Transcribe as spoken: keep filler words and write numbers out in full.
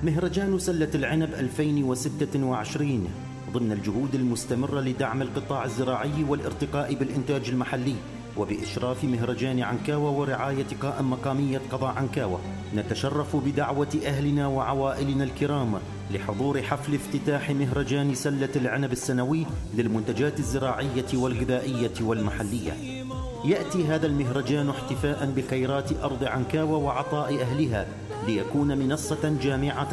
مهرجان سلة العنب ألفين وستة وعشرين ضمن الجهود المستمرة لدعم القطاع الزراعي والارتقاء بالإنتاج المحلي، وبإشراف مهرجان عنكاوة ورعاية قائم مقامية قضاء عنكاوة، نتشرف بدعوة أهلنا وعوائلنا الكرام لحضور حفل افتتاح مهرجان سلة العنب السنوي للمنتجات الزراعية والغذائية والمحلية. يأتي هذا المهرجان احتفاء بخيرات أرض عنكاوة وعطاء أهلها، ليكون منصة جامعة